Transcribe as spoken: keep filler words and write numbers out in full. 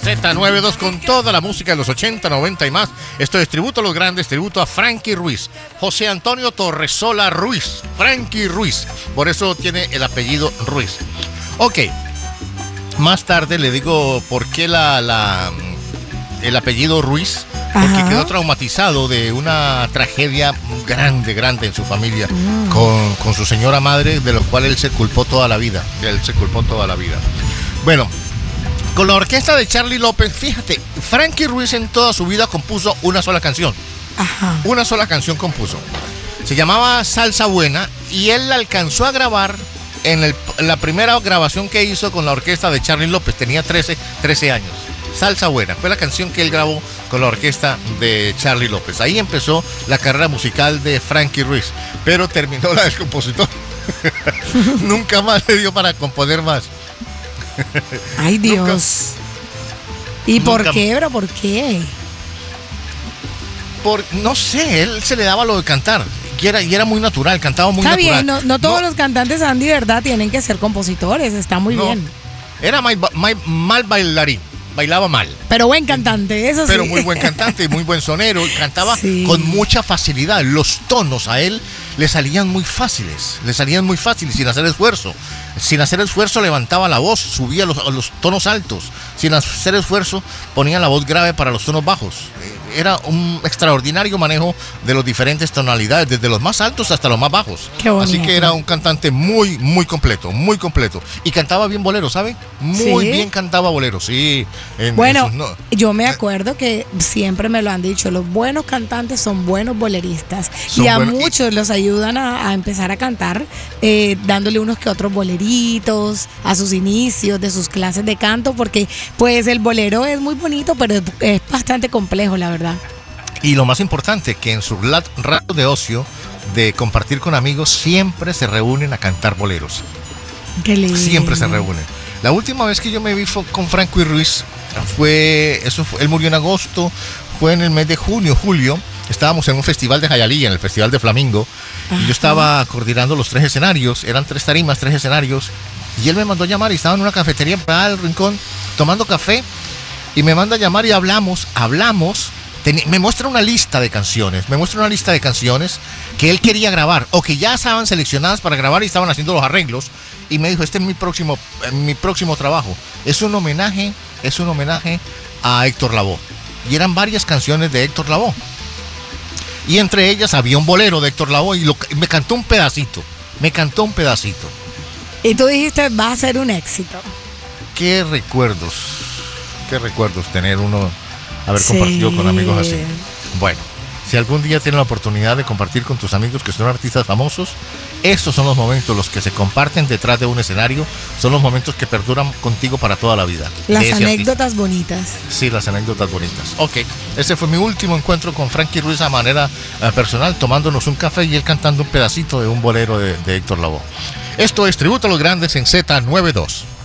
Z noventa y dos con toda la música de los ochenta, noventa y más. Esto es tributo a los grandes, tributo a Frankie Ruiz. José Antonio Torresola Ruiz. Frankie Ruiz. Por eso tiene el apellido Ruiz. Ok. Más tarde le digo por qué la, la, el apellido Ruiz. Porque Ajá. quedó traumatizado de una tragedia grande, grande en su familia mm. con, con su señora madre, de lo cual él se culpó toda la vida. Él se culpó toda la vida. Bueno, con la orquesta de Charly López, fíjate, Frankie Ruiz en toda su vida compuso una sola canción. Ajá. Una sola canción compuso. Se llamaba Salsa Buena y él la alcanzó a grabar en, el, en la primera grabación que hizo con la orquesta de Charly López. Tenía trece, trece años. Salsa Buena fue la canción que él grabó con la orquesta de Charly López. Ahí empezó la carrera musical de Frankie Ruiz, pero terminó la del compositor. Nunca más le dio para componer más. Ay, Dios. Nunca, ¿Y por nunca, qué, bro? ¿Por qué? Por, no sé, él se le daba lo de cantar. Y era, y era muy natural, cantaba muy está natural. Bien, no, no todos no, los cantantes, Andy, verdad, tienen que ser compositores. Está muy no, bien. Era mal, mal, mal bailarín. Bailaba mal. Pero buen cantante, eso sí. Pero muy buen cantante y muy buen sonero. Cantaba sí. con mucha facilidad. Los tonos a él le salían muy fáciles. Le salían muy fáciles, sin hacer esfuerzo. Sin hacer esfuerzo levantaba la voz, subía los, los tonos altos. Sin hacer esfuerzo ponía la voz grave para los tonos bajos. Era un extraordinario manejo de las diferentes tonalidades, desde los más altos hasta los más bajos. Qué bonito. Así que era un cantante muy, muy completo, muy completo. Y cantaba bien bolero, ¿sabe? Muy ¿Sí? bien cantaba bolero, sí. En, bueno, en sus, no. yo me acuerdo que siempre me lo han dicho, los buenos cantantes son buenos boleristas. Son y a bueno, muchos y... los ayudan a, a empezar a cantar, eh, dándole unos que otros boleritos a sus inicios de sus clases de canto, porque pues el bolero es muy bonito, pero es, es bastante complejo, la verdad. Y lo más importante, que en sus ratos de ocio, de compartir con amigos, siempre se reúnen a cantar boleros. Qué lindo. Siempre se reúnen. La última vez que yo me vi fue con Frankie Ruiz fue, eso fue, él murió en agosto, fue en el mes de junio, julio. Estábamos en un festival de Hialeah, en el Festival de Flamingo. Ajá. Y yo estaba coordinando los tres escenarios, eran tres tarimas, tres escenarios. Y él me mandó a llamar y estaba en una cafetería para el rincón tomando café. Y me manda a llamar y hablamos, hablamos. Ten, me muestra una lista de canciones, me muestra una lista de canciones que él quería grabar o que ya estaban seleccionadas para grabar y estaban haciendo los arreglos. Y me dijo, este es mi próximo, mi próximo trabajo. Es un homenaje, es un homenaje a Héctor Lavoe. Y eran varias canciones de Héctor Lavoe. Y entre ellas había un bolero de Héctor Lavoe y lo, me cantó un pedacito, me cantó un pedacito. Y tú dijiste, va a ser un éxito. Qué recuerdos, qué recuerdos tener uno, haber sí. compartido con amigos así. Bueno, si algún día tienes la oportunidad de compartir con tus amigos que son artistas famosos, estos son los momentos, los que se comparten detrás de un escenario, son los momentos que perduran contigo para toda la vida. Las anécdotas artista. bonitas. Sí, las anécdotas bonitas. Ok, ese fue mi último encuentro con Frankie Ruiz a manera uh, personal, tomándonos un café y él cantando un pedacito de un bolero de, de Héctor Lavoe. Esto es Tributo a los Grandes en Z noventa y dos.